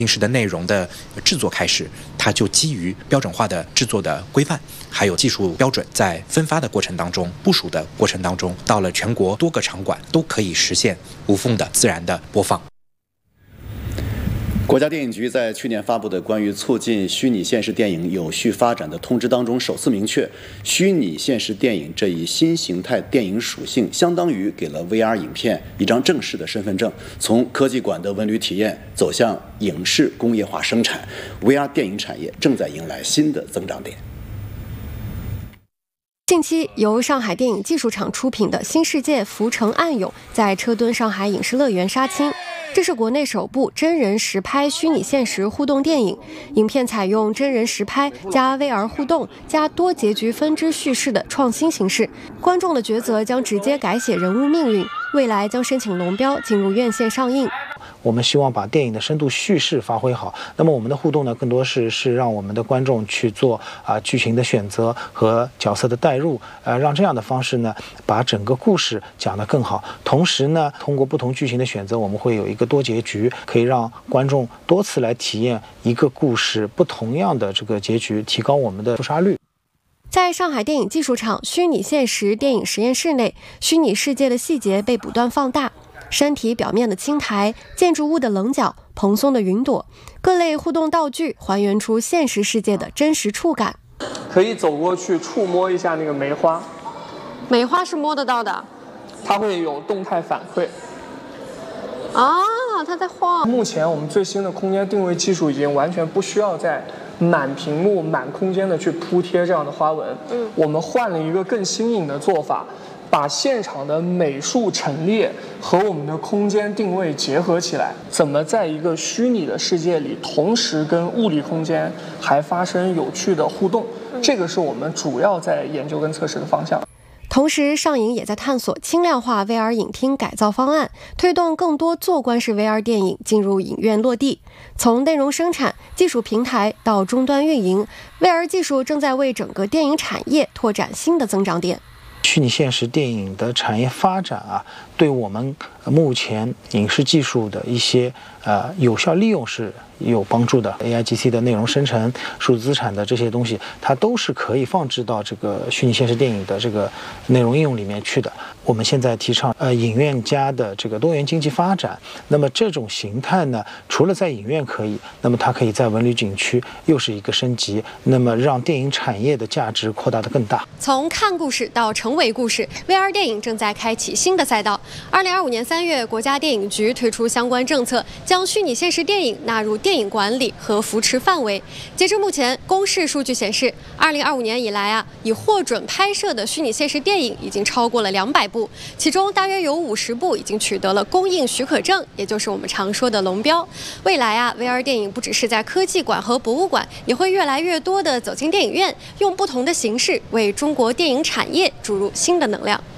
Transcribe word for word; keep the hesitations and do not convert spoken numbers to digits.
影视的内容的制作开始，它就基于标准化的制作的规范，还有技术标准，在分发的过程当中、部署的过程当中，到了全国多个场馆都可以实现无缝的自然的播放。 国家电影局在去年发布的关于促进虚拟现实电影有序发展的通知当中，首次明确，虚拟现实电影这一新形态电影属性，相当于给了 V R 影片一张正式的身份证。从科技馆的文旅体验走向影视工业化生产 ，V R 电影产业正在迎来新的增长点。 近期，由上海电影技术厂出品的《新世界浮城暗涌》在车墩上海影视乐园杀青。这是国内首部真人实拍虚拟现实互动电影，影片采用真人实拍加 V R 互动加多结局分支叙事的创新形式，观众的抉择将直接改写人物命运，未来将申请龙标进入院线上映。 我们希望把电影的深度叙事发挥好，那么我们的互动呢，更多是是让我们的观众去做啊、呃、剧情的选择和角色的代入，呃，让这样的方式呢，把整个故事讲得更好。同时呢，通过不同剧情的选择，我们会有一个多结局，可以让观众多次来体验一个故事不同样的这个结局，提高我们的出杀率。 在上海电影技术厂虚拟现实电影实验室内，虚拟世界的细节被不断放大。山体表面的青苔、建筑物的棱角、蓬松的云朵，各类互动道具还原出现实世界的真实触感。 可以走过去触摸一下那个梅花， 梅花是摸得到的， 它会有动态反馈。 啊，它在晃。 目前我们最新的空间定位技术已经完全不需要在满屏幕、满空间的去铺贴这样的花纹。嗯，我们换了一个更新颖的做法。把现场的美术陈列和我们的空间定位结合起来，怎么在一个虚拟的世界里，同时跟物理空间还发生有趣的互动，这个是我们主要在研究跟测试的方向。 同时，上影也在探索轻量化 V R 影厅改造方案，推动更多坐观式 V R 电影进入影院落地。从内容生产、技术平台到终端运营 ，V R 技术正在为整个电影产业拓展新的增长点。 虚拟现实电影的产业发展啊，对我们目前影视技术的一些呃有效利用是有帮助的。A I G C 的内容生成、数字资产的这些东西，它都是可以放置到这个虚拟现实电影的这个内容应用里面去的。我们现在提倡呃影院加的这个多元经济发展，那么这种形态呢，除了在影院可以，那么它可以在文旅景区又是一个升级，那么让电影产业的价值扩大得更大。 从看故事到成为故事 ，V R 电影正在开启新的赛道。二零二五年三月，国家电影局推出相关政策，将虚拟现实电影纳入电影管理和扶持范围。截至目前，公示数据显示，二零二五年以来啊，已获准拍摄的虚拟现实电影已经超过了两百部，其中大约有五十部已经取得了公映许可证，也就是我们常说的龙标。未来啊 ，V R 电影不只是在科技馆和博物馆，也会越来越多的走进电影院，用不同的形式为中国电影产业注入新的能量。